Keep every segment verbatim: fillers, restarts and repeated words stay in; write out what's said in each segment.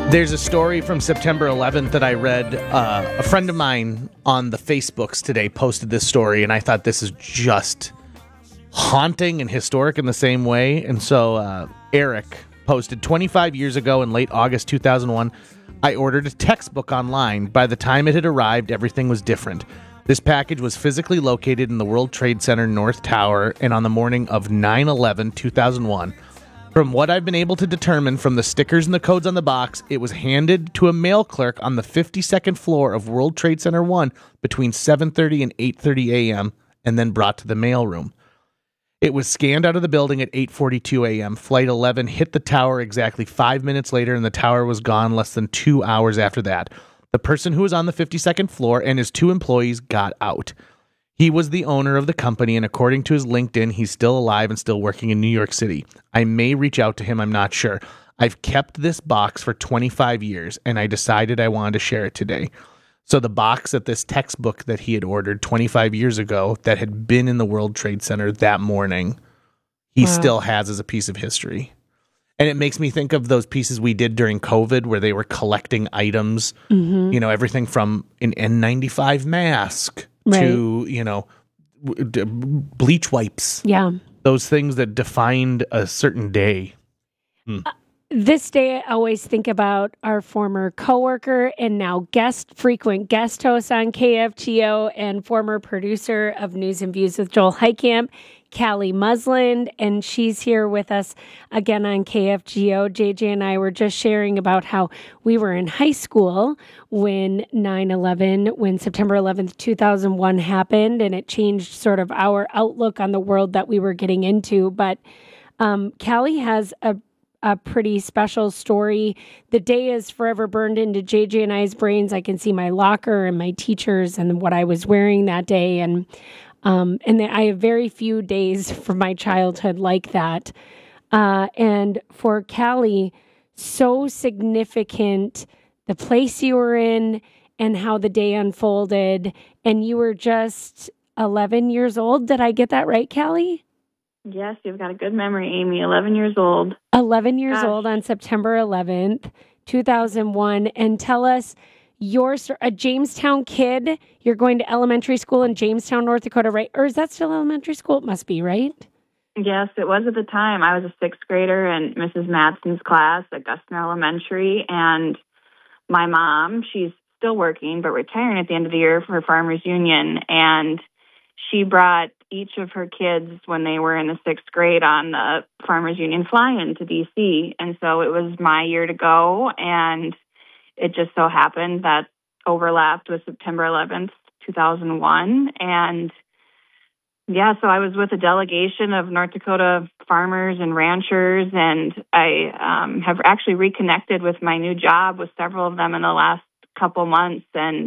There's a story from September eleventh that I read. Uh, a friend of mine on the Facebooks today posted this story, and I thought this is just haunting and historic in the same way. And so uh, Eric posted, twenty-five years ago in late August two thousand one, I ordered a textbook online. By the time it had arrived, everything was different. This package was physically located in the World Trade Center North Tower, and on the morning of nine eleven two thousand one, from what I've been able to determine from the stickers and the codes on the box, it was handed to a mail clerk on the fifty-second floor of World Trade Center one between seven thirty and eight thirty a.m. and then brought to the mailroom. It was scanned out of the building at eight forty-two a.m. Flight eleven hit the tower exactly five minutes later, and the tower was gone less than two hours after that. The person who was on the fifty-second floor and his two employees got out. He was the owner of the company, and according to his LinkedIn, he's still alive and still working in New York City. I may reach out to him, I'm not sure. I've kept this box for twenty-five years, and I decided I wanted to share it today. So the box of this textbook that he had ordered twenty-five years ago that had been in the World Trade Center that morning, he wow. still has as a piece of history. And it makes me think of those pieces we did during COVID where they were collecting items, mm-hmm. you know, everything from an N ninety-five mask right. to, you know, bleach wipes. Yeah. Those things that defined a certain day. Mm. Uh, this day, I always think about our former coworker and now guest, frequent guest host on K F G O and former producer of News and Views with Joel Heitkamp, Callie Musland, and she's here with us again on K F G O. J J and I were just sharing about how we were in high school when nine eleven, when September eleventh, two thousand one happened, and it changed sort of our outlook on the world that we were getting into. But um, Callie has a a pretty special story. The day is forever burned into J J and I's brains. I can see my locker and my teachers and what I was wearing that day. And um, and I have very few days from my childhood like that. Uh, and for Callie, so significant, the place you were in and how the day unfolded. And you were just eleven years old. Did I get that right, Callie? Yes, you've got a good memory, Amy. eleven years old. eleven years Gosh. old on September eleventh, two thousand one. And tell us, you're a Jamestown kid. You're going to elementary school in Jamestown, North Dakota, right? Or is that still elementary school? It must be, right? Yes, it was at the time. I was a sixth grader in Missus Madsen's class at Guston Elementary. And my mom, she's still working, but retiring at the end of the year for Farmers Union. And she brought each of her kids when they were in the sixth grade on the Farmers Union fly-in to D C. And so it was my year to go, and it just so happened that overlapped with September eleventh, two thousand one. And yeah, so I was with a delegation of North Dakota farmers and ranchers, and I um, have actually reconnected with my new job with several of them in the last couple months. And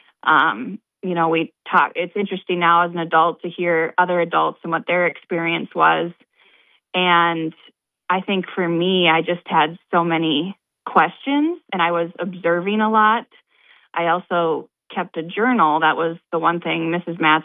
um you know, we talk, it's interesting now as an adult to hear other adults and what their experience was. And I think for me, I just had so many questions and I was observing a lot. I also kept a journal. That was the one thing Missus Madsen